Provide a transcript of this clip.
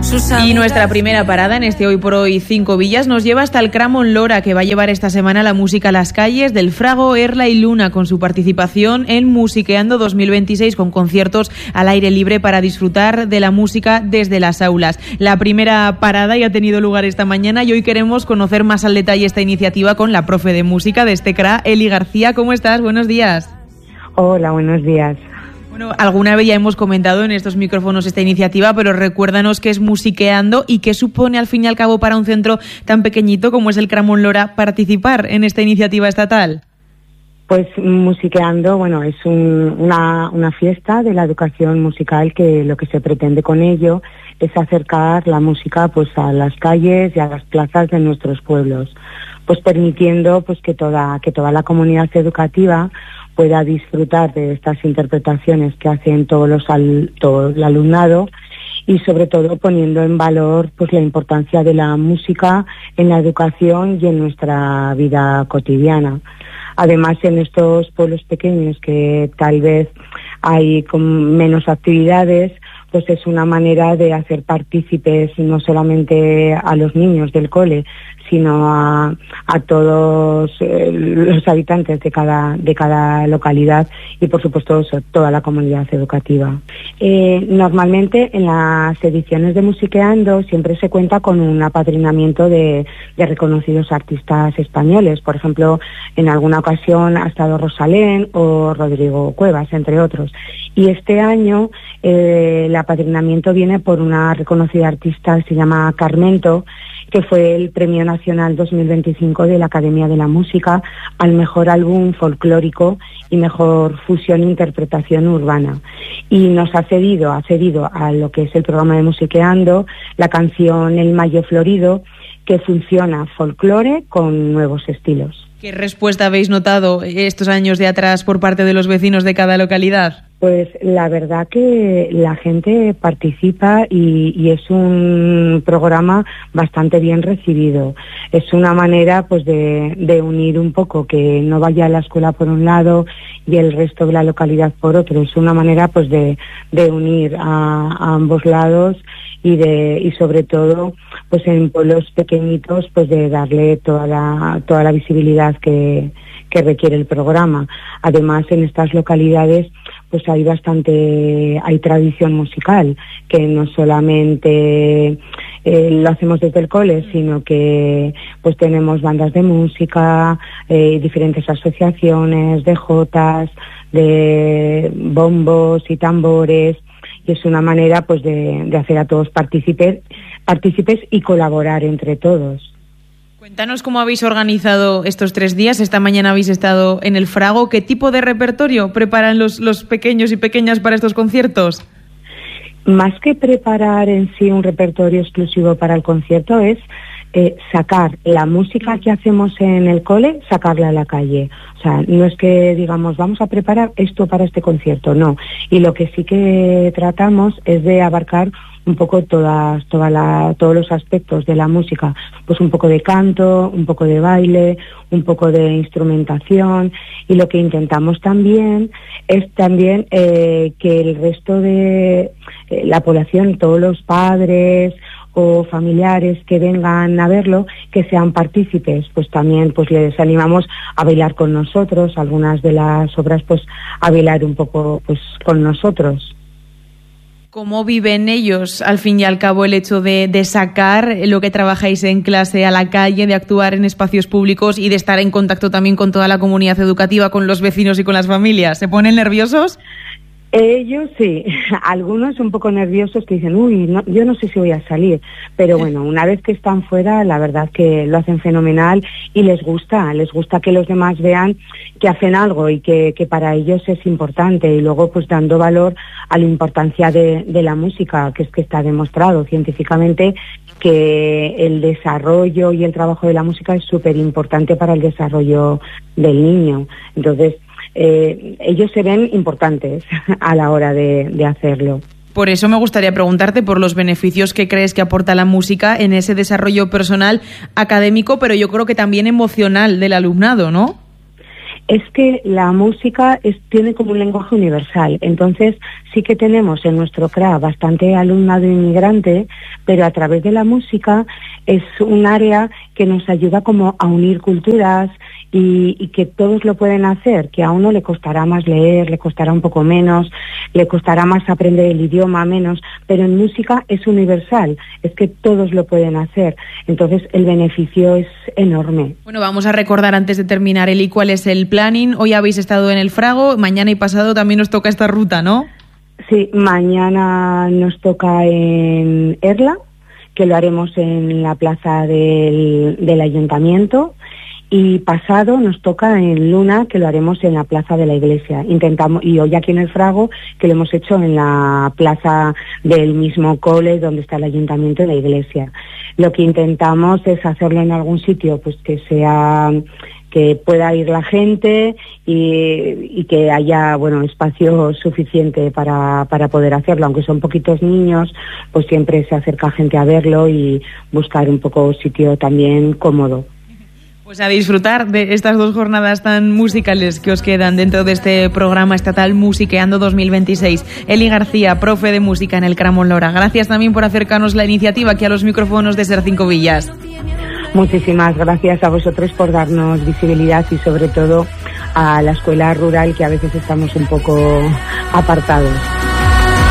Y nuestra primera parada en este Hoy por Hoy 5 Villas nos lleva hasta el Cramón Lora, que va a llevar esta semana la música a las calles del Frago, Erla y Luna, con su participación en Musiqueando 2026, con conciertos al aire libre para disfrutar de la música desde las aulas. La primera parada ya ha tenido lugar esta mañana y hoy queremos conocer más al detalle esta iniciativa con la profe de música de este CRA, Eli García. ¿Cómo estás? Buenos días. Hola, buenos días. Bueno, alguna vez ya hemos comentado en estos micrófonos esta iniciativa, pero recuérdanos qué es Musiqueando y qué supone al fin y al cabo para un centro tan pequeñito como es el Cramón Lora participar en esta iniciativa estatal. Pues Musiqueando, bueno, es una fiesta de la educación musical que lo que se pretende con ello es acercar la música pues a las calles y a las plazas de nuestros pueblos, pues permitiendo pues que toda la comunidad educativa pueda disfrutar de estas interpretaciones que hacen todo el alumnado y sobre todo poniendo en valor pues la importancia de la música en la educación y en nuestra vida cotidiana. Además, en estos pueblos pequeños que tal vez hay con menos actividades, pues es una manera de hacer partícipes no solamente a los niños del cole, sino a todos los habitantes de cada localidad y, por supuesto, toda la comunidad educativa. Normalmente, en las ediciones de Musiqueando siempre se cuenta con un apadrinamiento de reconocidos artistas españoles. Por ejemplo, en alguna ocasión ha estado Rosalén o Rodrigo Cuevas, entre otros. Y este año el apadrinamiento viene por una reconocida artista, se llama Carmento, que fue el Premio Nacional 2025 de la Academia de la Música al mejor álbum folclórico y mejor fusión e interpretación urbana. Y nos ha cedido a lo que es el programa de Musiqueando la canción El Mayo Florido, que funciona folclore con nuevos estilos. ¿Qué respuesta habéis notado estos años de atrás por parte de los vecinos de cada localidad? Pues la verdad que la gente participa y es un programa bastante bien recibido. Es una manera pues de unir un poco, que no vaya a la escuela por un lado y el resto de la localidad por otro. Es una manera pues de unir a ambos lados y sobre todo pues en pueblos pequeñitos pues de darle toda la visibilidad que requiere el programa. Además, en estas localidades pues hay tradición musical, que no solamente lo hacemos desde el cole, sino que pues tenemos bandas de música, diferentes asociaciones de jotas, de bombos y tambores, y es una manera pues de hacer a todos partícipes y colaborar entre todos. Cuéntanos cómo habéis organizado estos 3 días. Esta mañana habéis estado en el Frago. ¿Qué tipo de repertorio preparan los pequeños y pequeñas para estos conciertos? Más que preparar en sí un repertorio exclusivo para el concierto, es sacar la música que hacemos en el cole, sacarla a la calle. O sea, no es que digamos, vamos a preparar esto para este concierto, no. Y lo que sí que tratamos es de abarcar un poco todos los aspectos de la música, pues un poco de canto, un poco de baile, un poco de instrumentación, y lo que intentamos también es que el resto de la población, todos los padres o familiares que vengan a verlo, que sean partícipes, pues también pues les animamos a bailar con nosotros, algunas de las obras pues a bailar un poco pues con nosotros. ¿Cómo viven ellos, al fin y al cabo, el hecho de sacar lo que trabajáis en clase a la calle, de actuar en espacios públicos y de estar en contacto también con toda la comunidad educativa, con los vecinos y con las familias? ¿Se ponen nerviosos? Ellos sí, algunos un poco nerviosos que dicen, yo no sé si voy a salir, pero bueno, una vez que están fuera, la verdad que lo hacen fenomenal y les gusta que los demás vean que hacen algo y que para ellos es importante, y luego pues dando valor a la importancia de la música, que es que está demostrado científicamente que el desarrollo y el trabajo de la música es súper importante para el desarrollo del niño. Entonces, ellos se ven importantes a la hora de hacerlo. Por eso me gustaría preguntarte por los beneficios que crees que aporta la música en ese desarrollo personal, académico, pero yo creo que también emocional del alumnado, ¿no? Es que la música tiene como un lenguaje universal, entonces sí que tenemos en nuestro CRA bastante alumnado inmigrante, pero a través de la música es un área que nos ayuda como a unir culturas y que todos lo pueden hacer, que a uno le costará más leer, le costará un poco menos, le costará más aprender el idioma menos, pero en música es universal, es que todos lo pueden hacer, entonces el beneficio es enorme. Bueno, vamos a recordar antes de terminar, Eli, cuál es el planning. Hoy habéis estado en el Frago, mañana y pasado también nos toca esta ruta, ¿no? Sí, mañana nos toca en Erla, que lo haremos en la plaza del ayuntamiento, y pasado nos toca en Luna, que lo haremos en la plaza de la iglesia. Intentamos, y hoy aquí en el Frago, que lo hemos hecho en la plaza del mismo cole donde está el ayuntamiento y la iglesia. Lo que intentamos es hacerlo en algún sitio pues que sea, que pueda ir la gente y que haya, bueno, espacio suficiente para poder hacerlo. Aunque son poquitos niños, pues siempre se acerca gente a verlo y buscar un poco sitio también cómodo. Pues a disfrutar de estas 2 jornadas tan musicales que os quedan dentro de este programa estatal Musiqueando 2026. Eli García, profe de música en el Cramón Lora. Gracias también por acercarnos la iniciativa aquí a los micrófonos de Ser 5 Villas. Muchísimas gracias a vosotros por darnos visibilidad y sobre todo a la escuela rural, que a veces estamos un poco apartados.